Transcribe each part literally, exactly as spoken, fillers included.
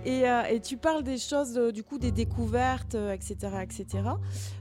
Et, euh, et tu parles des choses, euh, du coup, des découvertes, euh, et cetera, et cetera.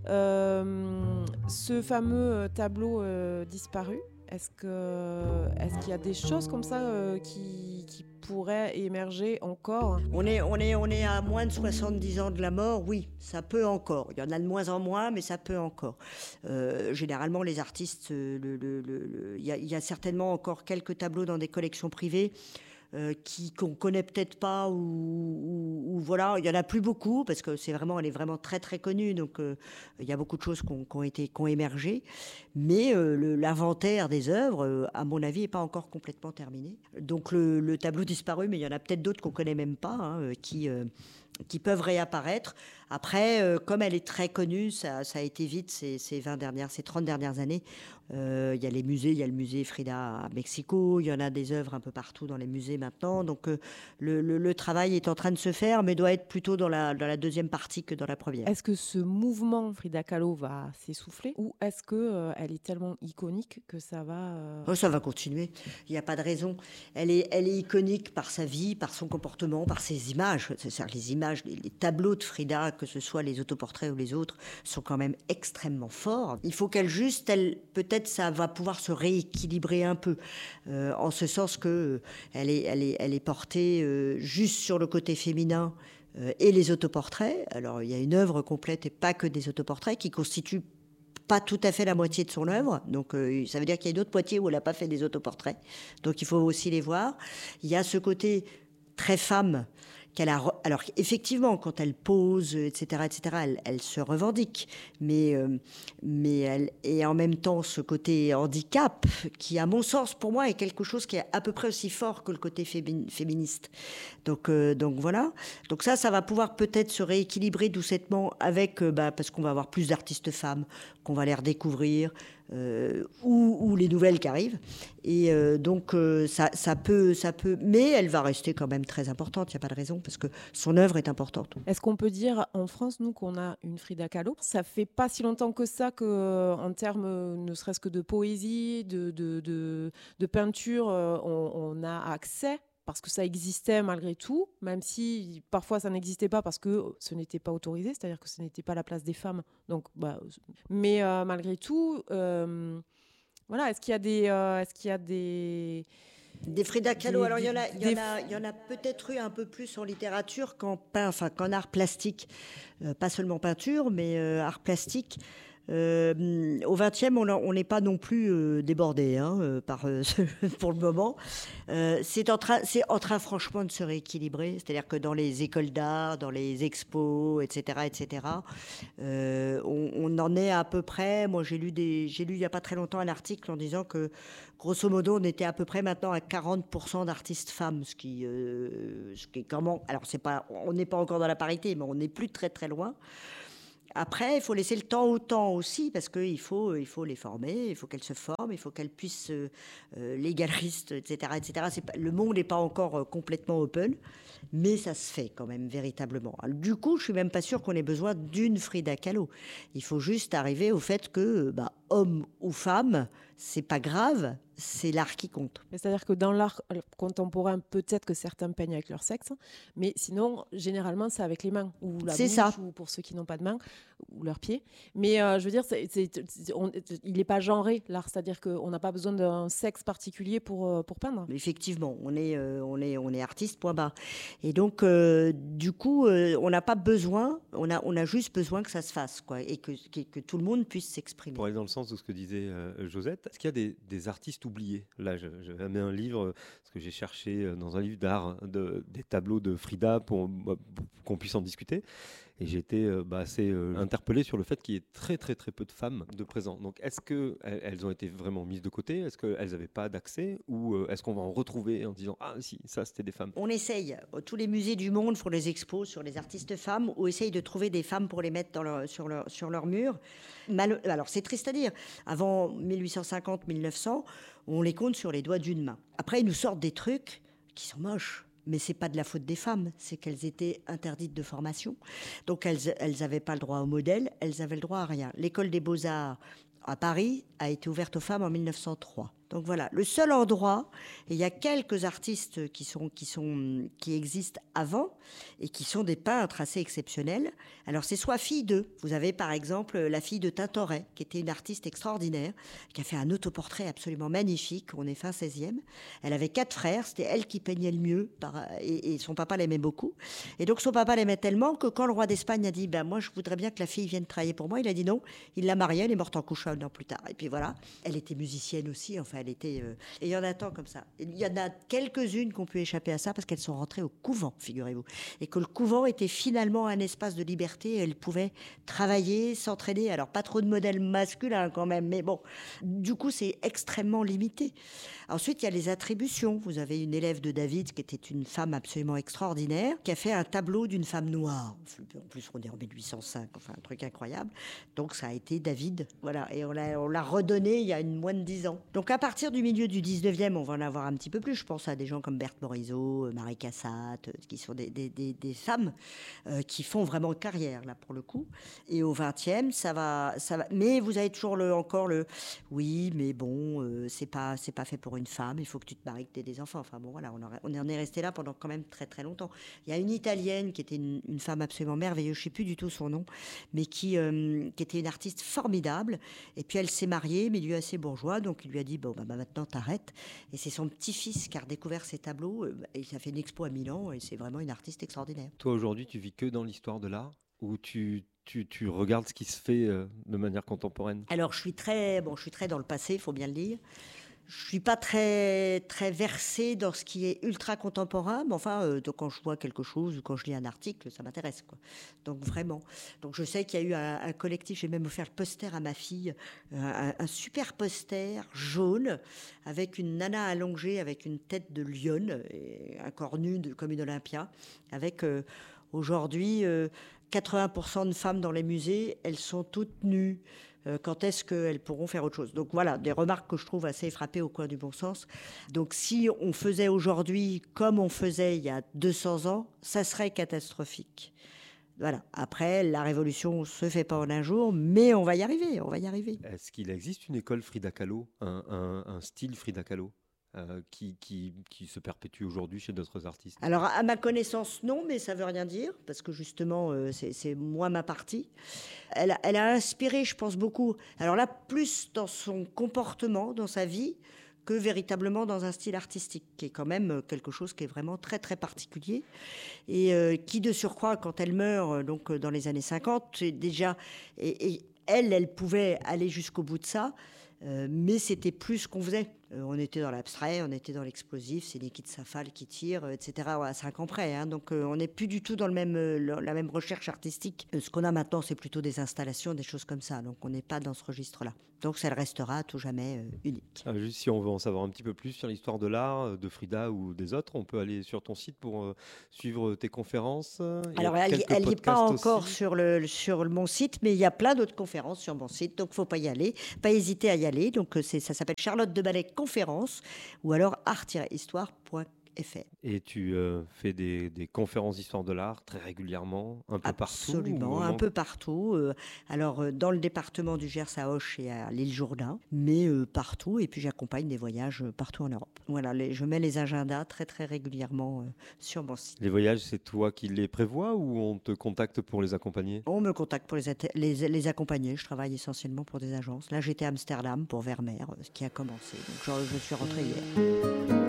Euh, ce fameux euh, tableau euh, disparu, est-ce que, est-ce qu'il y a des choses comme ça euh, qui, qui pourraient émerger encore? On est, on, est, on est à moins de soixante-dix ans de la mort, oui, ça peut encore. Il y en a de moins en moins, mais ça peut encore. Euh, généralement, les artistes, euh, le, le, le, le, il y a, il y a certainement encore quelques tableaux dans des collections privées euh, qui qu'on connaît peut-être pas ou, ou, ou voilà, il y en a plus beaucoup parce que c'est vraiment, elle est vraiment très très connue, donc euh, il y a beaucoup de choses qui ont, qui ont été, qui ont émergé, mais euh, le, l'inventaire des œuvres, euh, à mon avis, est pas encore complètement terminé. Donc le, le tableau disparu, mais il y en a peut-être d'autres qu'on connaît même pas, hein, qui euh, qui peuvent réapparaître. Après, euh, comme elle est très connue, ça, ça a été vite ces, ces vingt dernières, ces trente dernières années. Euh, Il y a les musées, il y a le musée Frida à Mexico, il y en a des œuvres un peu partout dans les musées maintenant. Donc euh, le, le, le travail est en train de se faire, mais doit être plutôt dans la, dans la deuxième partie que dans la première. Est-ce que ce mouvement Frida Kahlo va s'essouffler ou est-ce que euh, elle est tellement iconique que ça va euh... Oh, ça va continuer. Il n'y a pas de raison. Elle est, elle est iconique par sa vie, par son comportement, par ses images. C'est-à-dire les images, les, les tableaux de Frida, que ce soit les autoportraits ou les autres, sont quand même extrêmement forts. Il faut qu'elle juste, elle, peut-être, ça va pouvoir se rééquilibrer un peu, euh, en ce sens que euh, elle est, elle est, elle est portée euh, juste sur le côté féminin. Euh, et les autoportraits. Alors, il y a une œuvre complète et pas que des autoportraits qui constituent pas tout à fait la moitié de son œuvre. Donc, euh, ça veut dire qu'il y a une autre moitié où elle n'a pas fait des autoportraits. Donc, il faut aussi les voir. Il y a ce côté très femme qu'elle a. Re... Alors, effectivement, quand elle pose, et cetera, et cetera, elle, elle se revendique. Mais, euh, mais elle et en même temps ce côté handicap qui, à mon sens, pour moi, est quelque chose qui est à peu près aussi fort que le côté fémi- féministe. Donc, euh, donc voilà. Donc ça, ça va pouvoir peut-être se rééquilibrer doucettement avec, euh, bah, parce qu'on va avoir plus d'artistes femmes, qu'on va les redécouvrir, euh, ou, ou les nouvelles qui arrivent. Et euh, donc euh, ça, ça peut, ça peut, mais elle va rester quand même très importante. Il n'y a pas de raison parce que son œuvre est importante. Est-ce qu'on peut dire en France, nous, qu'on a une Frida Kahlo? Ça fait pas si longtemps que ça que, en termes ne serait-ce que de poésie, de, de, de, de peinture, on, on a accès parce que ça existait malgré tout, même si parfois ça n'existait pas parce que ce n'était pas autorisé, c'est-à-dire que ce n'était pas la place des femmes. Donc, bah, mais euh, malgré tout, euh, voilà, est-ce qu'il y a des, euh, est-ce qu'il y a des Des Frida Kahlo, des, alors il y en a, des, il y en des... a, il y en a peut-être eu un peu plus en littérature qu'en peint, enfin qu'en art plastique, euh, pas seulement peinture, mais euh, art plastique. Euh, au vingtième, on n'est pas non plus euh, débordé hein, euh, par, euh, pour le moment. Euh, c'est, en train, c'est en train franchement de se rééquilibrer. C'est-à-dire que dans les écoles d'art, dans les expos, et cetera, et cetera, euh, on, on en est à peu près. Moi, j'ai lu, des, j'ai lu il n'y a pas très longtemps un article en disant que, grosso modo, on était à peu près maintenant à quarante pour cent d'artistes femmes, ce qui, euh, ce qui est comment. Alors, c'est pas, on n'est pas encore dans la parité, mais on n'est plus très très loin. Après, il faut laisser le temps au temps aussi, parce qu'il faut, il faut les former, il faut qu'elles se forment, il faut qu'elles puissent, euh, euh, les galeristes, et cetera, et cetera. C'est pas, le monde n'est pas encore euh, complètement open, mais ça se fait quand même véritablement. Alors, du coup, je suis même pas sûre qu'on ait besoin d'une Frida Kahlo. Il faut juste arriver au fait que, bah, homme ou femme, c'est pas grave, c'est l'art qui compte. C'est-à-dire que dans l'art contemporain, peut-être que certains peignent avec leur sexe, mais sinon, généralement, c'est avec les mains, ou la C'est bouche, ça. ou pour ceux qui n'ont pas de mains, ou leurs pieds. Mais euh, je veux dire, c'est, c'est, c'est, on, il n'est pas genré, l'art, c'est-à-dire qu'on n'a pas besoin d'un sexe particulier pour, euh, pour peindre. Effectivement, on est, euh, on est, on est artiste, point barre. Et donc, euh, du coup, euh, on n'a pas besoin, on a, on a juste besoin que ça se fasse, quoi, et que, que, que tout le monde puisse s'exprimer. Pour aller dans le sens de ce que disait euh, Josette, est-ce qu'il y a des, des artistes oubliés? Là, je, je mis un livre, parce que j'ai cherché dans un livre d'art de, des tableaux de Frida pour, pour qu'on puisse en discuter. Et j'ai été euh, bah, assez euh, interpellé sur le fait qu'il y ait très très très peu de femmes de présent. Donc est-ce qu'elles elles ont été vraiment mises de côté? Est-ce qu'elles n'avaient pas d'accès? Ou euh, est-ce qu'on va en retrouver en disant « Ah si, ça c'était des femmes ». On essaye. Tous les musées du monde font des expos sur les artistes femmes ou essayent de trouver des femmes pour les mettre dans leur, sur, leur, sur leur mur. Mal, alors c'est triste à dire. Avant mille huit cent cinquante mille neuf cents, on les compte sur les doigts d'une main. Après, ils nous sortent des trucs qui sont moches. Mais c'est pas de la faute des femmes, c'est qu'elles étaient interdites de formation. Donc elles, elles n'avaient pas le droit au modèle, elles avaient le droit à rien. L'école des beaux-arts à Paris a été ouverte aux femmes en mille neuf cent trois. Donc voilà, le seul endroit, et il y a quelques artistes qui, sont, qui, sont, qui existent avant et qui sont des peintres assez exceptionnels. Alors c'est soit fille d'eux. Vous avez par exemple la fille de Tintoret, qui était une artiste extraordinaire, qui a fait un autoportrait absolument magnifique. On est fin seizième. Elle avait quatre frères, c'était elle qui peignait le mieux, par, et, et son papa l'aimait beaucoup. Et donc son papa l'aimait tellement que quand le roi d'Espagne a dit ben, « moi je voudrais bien que la fille vienne travailler pour moi », il a dit non. Il l'a mariée, elle est morte en couche un an plus tard. Et puis voilà, elle était musicienne aussi, enfin elle était... Euh... Et il y en a tant comme ça. Il y en a quelques-unes qui ont pu échapper à ça parce qu'elles sont rentrées au couvent, figurez-vous. Et que le couvent était finalement un espace de liberté. Elles pouvaient travailler, s'entraîner. Alors pas trop de modèles masculins quand même, mais bon. Du coup, c'est extrêmement limité. Ensuite, il y a les attributions. Vous avez une élève de David qui était une femme absolument extraordinaire, qui a fait un tableau d'une femme noire. En plus, on est en mille huit cent cinq, enfin un truc incroyable. Donc ça a été David, voilà. Et on l'a, on l'a redonné il y a une, moins de dix ans. Donc à partir du milieu du dix-neuvième, on va en avoir un petit peu plus. Je pense à des gens comme Berthe Morisot, Marie Cassatt, qui sont des, des, des, des femmes euh, qui font vraiment carrière, là, pour le coup. Et au vingtième, ça va, ça va... Mais vous avez toujours le, encore le... Oui, mais bon, euh, c'est pas, c'est pas fait pour une femme. Il faut que tu te maries, que tu aies des enfants. Enfin bon, voilà, on, aurait, on en est resté là pendant quand même très, très longtemps. Il y a une Italienne qui était une, une femme absolument merveilleuse, je ne sais plus du tout son nom, mais qui, euh, qui était une artiste formidable. Et puis elle s'est mariée, milieu assez bourgeois, donc il lui a dit bon bah, bah maintenant t'arrêtes. Et c'est son petit-fils qui a redécouvert ses tableaux. Et il a fait une expo à Milan et c'est vraiment une artiste extraordinaire. Toi aujourd'hui, tu vis que dans l'histoire de l'art ou tu Tu, tu regardes ce qui se fait euh, de manière contemporaine? Alors je suis très bon, je suis très dans le passé, il faut bien le dire. Je suis pas très très versée dans ce qui est ultra contemporain, mais enfin euh, donc quand je vois quelque chose ou quand je lis un article, ça m'intéresse quoi. Donc vraiment. Donc je sais qu'il y a eu un, un collectif, j'ai même offert le poster à ma fille, un, un super poster jaune avec une nana allongée avec une tête de lionne et un corps nu de, comme une Olympia, avec euh, aujourd'hui euh, quatre-vingts pour cent de femmes dans les musées, elles sont toutes nues. Euh, quand est-ce qu'elles pourront faire autre chose? Donc voilà, des remarques que je trouve assez frappées au coin du bon sens. Donc si on faisait aujourd'hui comme on faisait il y a deux cents ans, ça serait catastrophique. Voilà. Après, la révolution ne se fait pas en un jour, mais on va y arriver, on va y arriver. Est-ce qu'il existe une école Frida Kahlo, un, un, un style Frida Kahlo Euh, qui, qui, qui se perpétue aujourd'hui chez d'autres artistes? Alors, à ma connaissance, non, mais ça ne veut rien dire, parce que justement, euh, c'est, c'est moi ma partie. Elle a, elle a inspiré, je pense, beaucoup. Alors là, plus dans son comportement, dans sa vie, que véritablement dans un style artistique, qui est quand même quelque chose qui est vraiment très, très particulier. Et euh, qui, de surcroît, quand elle meurt, donc dans les années cinquante, déjà... Et, et elle, elle pouvait aller jusqu'au bout de ça, euh, mais c'était plus ce qu'on faisait. Euh, on était dans l'abstrait, on était dans l'explosif, c'est Nikit Safal qui tire, et cetera. À cinq ans près. Hein, donc euh, on n'est plus du tout dans le même, euh, la même recherche artistique. Euh, ce qu'on a maintenant, c'est plutôt des installations, des choses comme ça. Donc on n'est pas dans ce registre-là. Donc ça restera à tout jamais euh, unique. Ah, juste si on veut en savoir un petit peu plus sur l'histoire de l'art, de Frida ou des autres, on peut aller sur ton site pour euh, suivre tes conférences. Alors elle n'y est pas encore sur, le, sur mon site, mais il y a plein d'autres conférences sur mon site, donc il ne faut pas y aller, pas hésiter à y aller. Donc c'est, ça s'appelle Charlotte de Ballet Conférence ou alors art tiret histoire point f r. Et tu euh, fais des, des conférences d'histoire de l'art très régulièrement, un peu Absolument, partout? Absolument, un peu partout. Euh, alors, euh, dans le département du Gers à Auch et à l'île Jourdain, mais euh, partout. Et puis, j'accompagne des voyages partout en Europe. Voilà, les, je mets les agendas très, très régulièrement euh, sur mon site. Les voyages, c'est toi qui les prévois ou on te contacte pour les accompagner? On me contacte pour les, les, les accompagner. Je travaille essentiellement pour des agences. Là, j'étais à Amsterdam pour Vermeer, ce qui a commencé. Donc, je, je suis rentrée hier.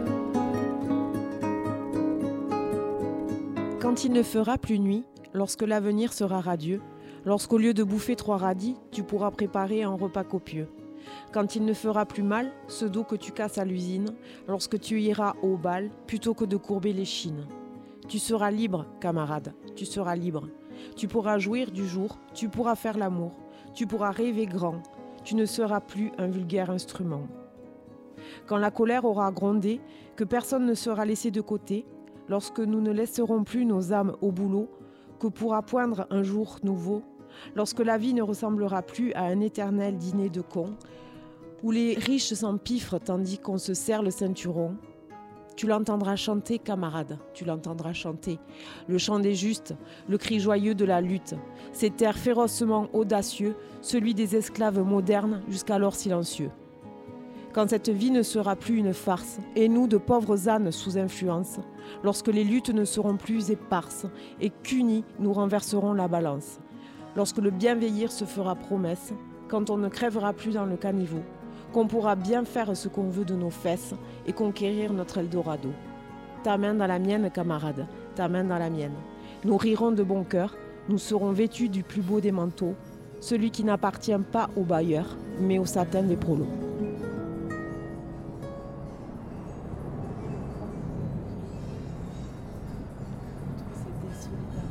Quand il ne fera plus nuit, lorsque l'avenir sera radieux, lorsqu'au lieu de bouffer trois radis, tu pourras préparer un repas copieux. Quand il ne fera plus mal, ce dos que tu casses à l'usine, lorsque tu iras au bal, plutôt que de courber les chines. Tu seras libre, camarade, tu seras libre. Tu pourras jouir du jour, tu pourras faire l'amour, tu pourras rêver grand, tu ne seras plus un vulgaire instrument. Quand la colère aura grondé, que personne ne sera laissé de côté, lorsque nous ne laisserons plus nos âmes au boulot, que pourra poindre un jour nouveau, lorsque la vie ne ressemblera plus à un éternel dîner de cons, où les riches s'empiffrent tandis qu'on se serre le ceinturon, tu l'entendras chanter, camarade, tu l'entendras chanter, le chant des justes, le cri joyeux de la lutte, cet air férocement audacieux, celui des esclaves modernes jusqu'alors silencieux. quand cette vie ne sera plus une farce, et nous de pauvres ânes sous influence, lorsque les luttes ne seront plus éparses, et qu'unis nous renverserons la balance, lorsque le bienveillir se fera promesse, quand on ne crèvera plus dans le caniveau, qu'on pourra bien faire ce qu'on veut de nos fesses et conquérir notre Eldorado. Ta main dans la mienne, camarade, ta main dans la mienne. Nous rirons de bon cœur, nous serons vêtus du plus beau des manteaux, celui qui n'appartient pas au bailleur, mais au satin des prolos.